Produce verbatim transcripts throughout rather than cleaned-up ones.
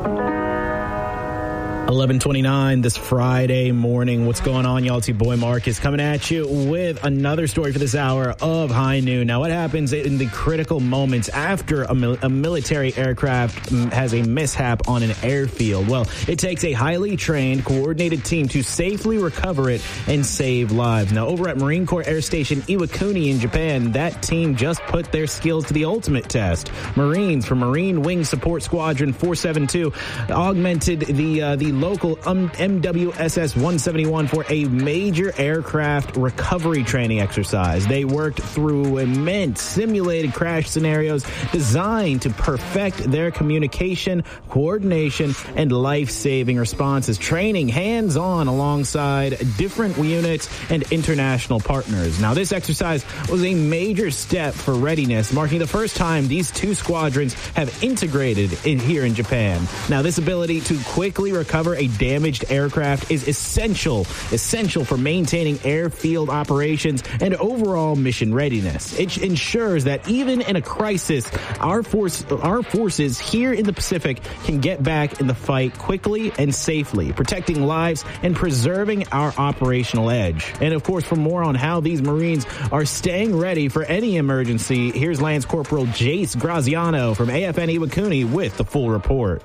eleven twenty-nine this Friday morning. What's going on, y'all? It's your boy Marcus coming at you with another story for this hour of High Noon. Now, what happens in the critical moments after a, mil- a military aircraft has a mishap on an airfield? Well, it takes a highly trained, coordinated team to safely recover it and save lives. Now, over at Marine Corps Air Station Iwakuni in Japan, that team just put their skills to the ultimate test. Marines from Marine Wing Support Squadron four seventy-two augmented the uh, the local M W S S one seventy-one for a major aircraft recovery training exercise. They worked through immense simulated crash scenarios designed to perfect their communication, coordination, and life-saving responses, training hands-on alongside different units and international partners. Now, this exercise was a major step for readiness, marking the first time these two squadrons have integrated in here in Japan. Now, this ability to quickly recover a damaged aircraft is essential, essential for maintaining airfield operations and overall mission readiness. It ensures that even in a crisis, our force, our forces here in the Pacific can get back in the fight quickly and safely, protecting lives and preserving our operational edge. And of course, for more on how these Marines are staying ready for any emergency, here's Lance Corporal Jace Graziano from A F N Iwakuni with the full report.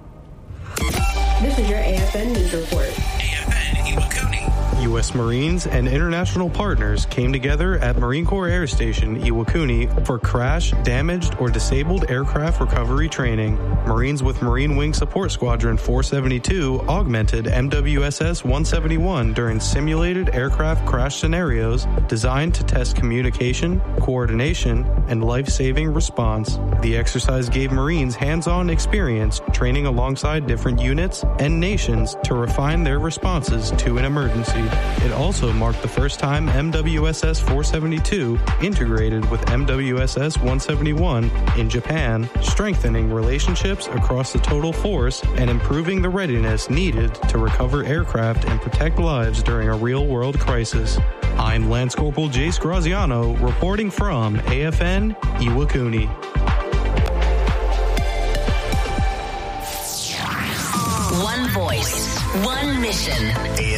This is your A F N News Report. A F N Iwakuni. U S Marines and international partners came together at Marine Corps Air Station Iwakuni for crash, damaged, or disabled aircraft recovery training. Marines with Marine Wing Support Squadron four seventy-two augmented M W S S one seventy-one during simulated aircraft crash scenarios designed to test communication, coordination, and life-saving response. The exercise gave Marines hands-on experience training alongside different units and nations to refine their responses to an emergency. It also marked the first time M W S S four seventy-two integrated with M W S S one seventy-one in Japan, strengthening relationships across the total force and improving the readiness needed to recover aircraft and protect lives during a real-world crisis. I'm Lance Corporal Jace Graziano, reporting from A F N Iwakuni. One voice, one mission.